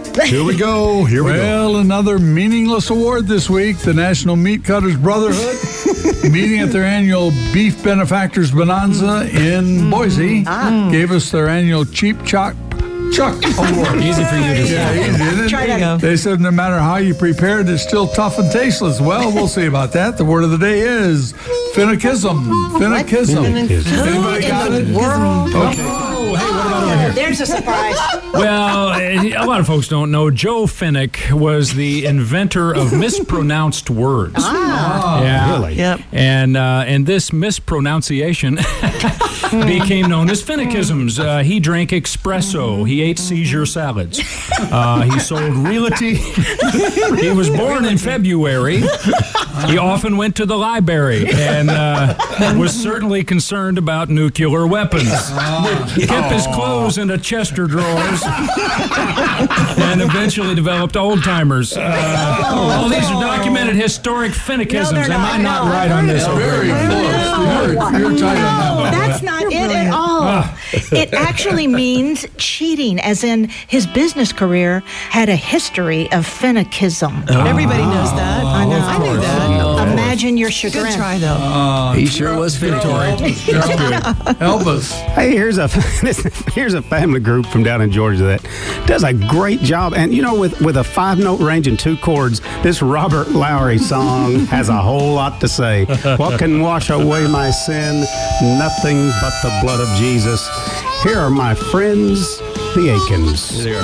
Here we go. Well, another meaningless award this week. The National Meat Cutters Brotherhood, meeting at their annual Beef Benefactors Bonanza in Boise, gave us their annual Cheap Chuck Award. Easy for you to say. Yeah, easy, isn't it? Try that. They said no matter how you prepare it, it's still tough and tasteless. Well, we'll see about that. The word of the day is finichism. Finichism. Anybody got it? Okay. Oh, hey, what about over here? There's a surprise. Well, a lot of folks don't know. Joe Finnick was the inventor of mispronounced words. Yeah. Really? Yep. And this mispronunciation became known as Finnickisms. He drank espresso. He ate Caesar salads. He sold realty. He was born in February. He often went to the library and was certainly concerned about nuclear weapons. He kept his clothes in a Chester drawers and eventually developed old-timers. All these are documented historic Finnickisms. No, they're Am I not. not No. right on this? Very close. You're tight on that one. That's not it at all. It actually means cheating, as in his business career had a history of finichism. Everybody knows that. I know. I knew that. Imagine your chagrin. Good try, though. He sure was Finnick. Help us. Hey, here's a family group from down in Georgia that does a great job. And, you know, with a 5-note range and 2 chords, this Robert Lowry song has a whole lot to say. What can wash away my sin? Nothing but the blood of Jesus. Here are my friends, the Aikens.